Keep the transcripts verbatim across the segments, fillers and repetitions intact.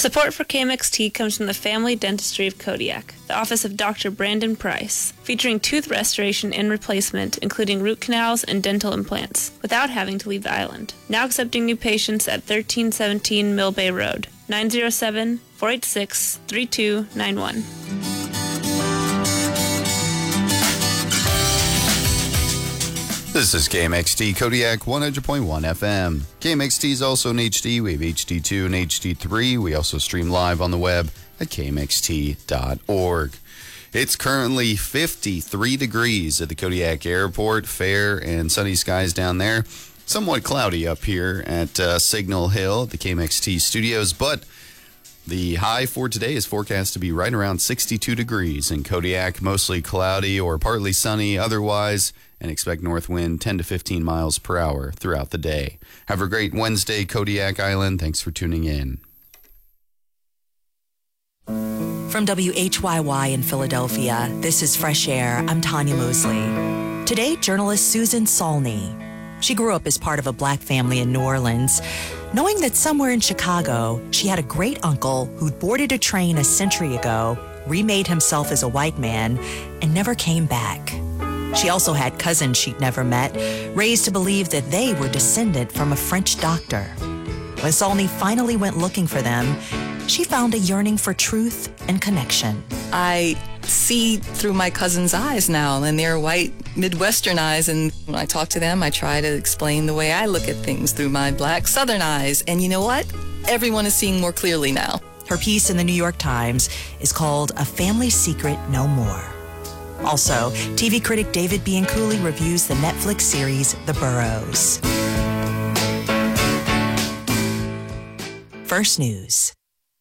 Support for K M X T comes from the Family Dentistry of Kodiak, the office of Doctor Brandon Price, featuring tooth restoration and replacement, including root canals and dental implants, without having to leave the island. Now accepting new patients at thirteen seventeen Mill Bay Road, nine oh seven, four eight six, three two nine one. This is K M X T Kodiak one hundred point one F M. K M X T is also in H D. We have H D two and H D three. We also stream live on the web at K M X T dot org. It's currently fifty-three degrees at the Kodiak Airport. Fair and sunny skies down there. Somewhat cloudy up here at uh, Signal Hill at the K M X T studios, but the high for today is forecast to be right around sixty-two degrees in Kodiak, mostly cloudy or partly sunny otherwise, and expect north wind ten to fifteen miles per hour throughout the day. Have a great Wednesday, Kodiak Island. Thanks for tuning in. From W H Y Y in Philadelphia, this is Fresh Air. I'm Tanya Mosley. Today, journalist Susan Saulney. She grew up as part of a black family in New Orleans, knowing that somewhere in Chicago, she had a great uncle who'd boarded a train a century ago, remade himself as a white man, and never came back. She also had cousins she'd never met, raised to believe that they were descendant from a French doctor. When Saulney finally went looking for them, she found a yearning for truth and connection. I see through my cousins' eyes now, and they're white Midwestern eyes, and when I talk to them, I try to explain the way I look at things through my black Southern eyes, and you know what? Everyone is seeing more clearly now. Her piece in the New York Times is called A Family Secret No More. Also, T V critic David Bianculli reviews the Netflix series The Burrows. First News.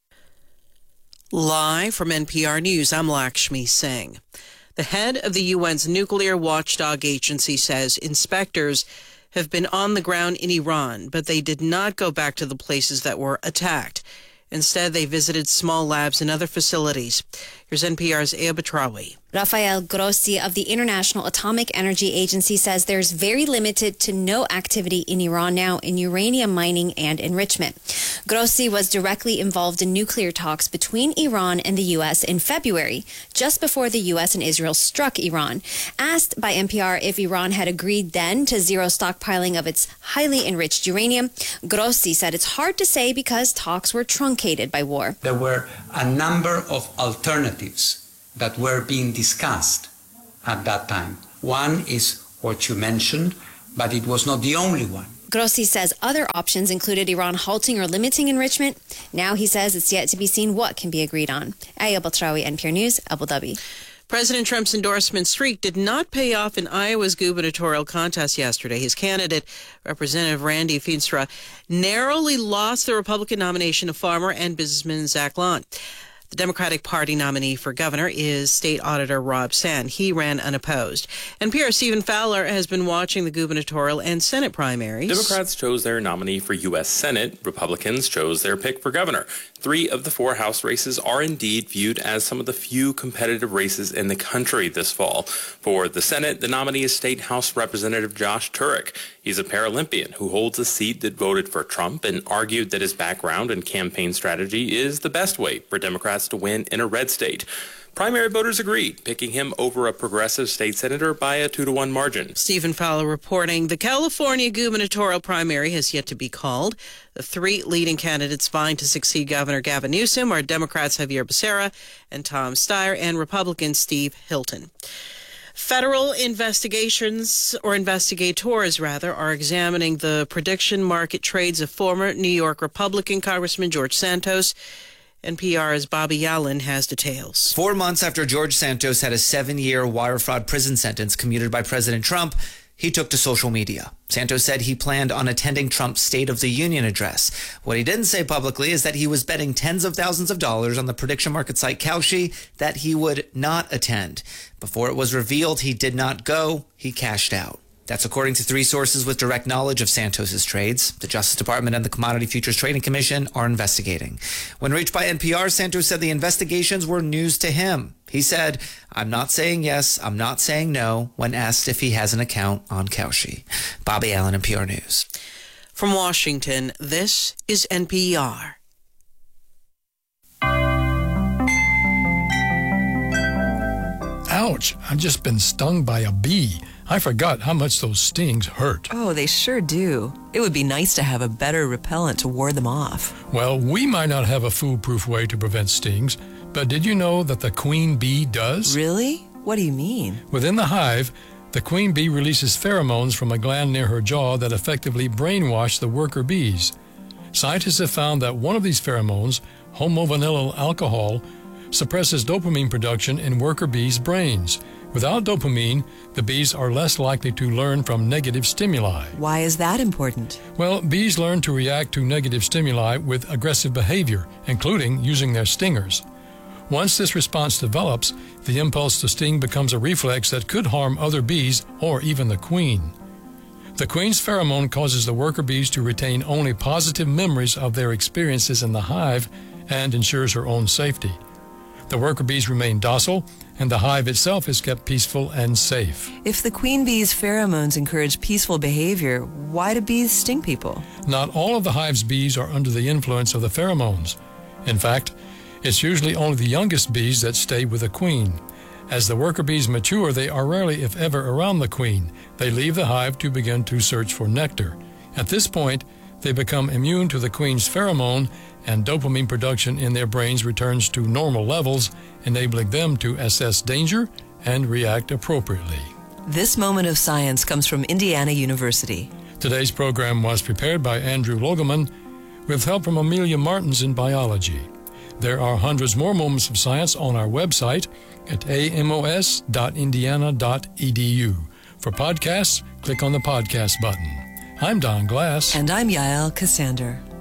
Live from N P R News, I'm Lakshmi Singh. The head of the U N's nuclear watchdog agency says inspectors have been on the ground in Iran, but they did not go back to the places that were attacked. Instead, they visited small labs and other facilities. Here's N P R's Aya Batrawi. Rafael Grossi of the International Atomic Energy Agency says there's very limited to no activity in Iran now in uranium mining and enrichment. Grossi was directly involved in nuclear talks between Iran and the U S in February, just before the U S and Israel struck Iran. Asked by N P R if Iran had agreed then to zero stockpiling of its highly enriched uranium, Grossi said it's hard to say because talks were truncated by war. There were a number of alternatives that were being discussed at that time. One is what you mentioned, but it was not the only one. Grossi says other options included Iran halting or limiting enrichment. Now he says it's yet to be seen what can be agreed on. Aya Batrawi, N P R News, Abu Dhabi. President Trump's endorsement streak did not pay off in Iowa's gubernatorial contest yesterday. His candidate, Representative Randy Feenstra, narrowly lost the Republican nomination of farmer and businessman Zach Long. The Democratic Party nominee for governor is State Auditor Rob Sand. He ran unopposed. N P R's Stephen Fowler has been watching the gubernatorial and Senate primaries. Democrats chose their nominee for U S Senate. Republicans chose their pick for governor. Three of the four House races are indeed viewed as some of the few competitive races in the country this fall. For the Senate, the nominee is State House Representative Josh Turek. He's a Paralympian who holds a seat that voted for Trump and argued that his background and campaign strategy is the best way for Democrats to win in a red state. Primary voters agreed, picking him over a progressive state senator by a two to one margin. Stephen Fowler reporting the California gubernatorial primary has yet to be called. The three leading candidates vying to succeed Governor Gavin Newsom are Democrats Javier Becerra and Tom Steyer and Republican Steve Hilton. Federal investigations, or investigators rather, are examining the prediction market trades of former New York Republican Congressman George Santos. N P R's Bobby Allen has details. Four months after George Santos had a seven-year wire fraud prison sentence commuted by President Trump, he took to social media. Santos said he planned on attending Trump's State of the Union address. What he didn't say publicly is that he was betting tens of thousands of dollars on the prediction market site Kalshi that he would not attend. Before it was revealed he did not go, he cashed out. That's according to three sources with direct knowledge of Santos's trades. The Justice Department and the Commodity Futures Trading Commission are investigating. When reached by N P R, Santos said the investigations were news to him. He said, "I'm not saying yes, I'm not saying no," when asked if he has an account on Kalshi. Bobby Allen, N P R News. From Washington, this is N P R. Ouch, I've just been stung by a bee. I forgot how much those stings hurt. Oh, they sure do. It would be nice to have a better repellent to ward them off. Well, we might not have a foolproof way to prevent stings, but did you know that the queen bee does? Really? What do you mean? Within the hive, the queen bee releases pheromones from a gland near her jaw that effectively brainwash the worker bees. Scientists have found that one of these pheromones, homovanillyl alcohol, suppresses dopamine production in worker bees' brains. Without dopamine, the bees are less likely to learn from negative stimuli. Why is that important? Well, bees learn to react to negative stimuli with aggressive behavior, including using their stingers. Once this response develops, the impulse to sting becomes a reflex that could harm other bees or even the queen. The queen's pheromone causes the worker bees to retain only positive memories of their experiences in the hive and ensures her own safety. The worker bees remain docile, and the hive itself is kept peaceful and safe. If the queen bee's pheromones encourage peaceful behavior, why do bees sting people? Not all of the hive's bees are under the influence of the pheromones. In fact, it's usually only the youngest bees that stay with the queen. As the worker bees mature, they are rarely, if ever, around the queen. They leave the hive to begin to search for nectar. At this point, they become immune to the queen's pheromone, and dopamine production in their brains returns to normal levels, enabling them to assess danger and react appropriately. This moment of science comes from Indiana University. Today's program was prepared by Andrew Logelman with help from Amelia Martins in biology. There are hundreds more moments of science on our website at a m o s dot indiana dot e d u. For podcasts, click on the podcast button. I'm Don Glass. And I'm Yael Cassander.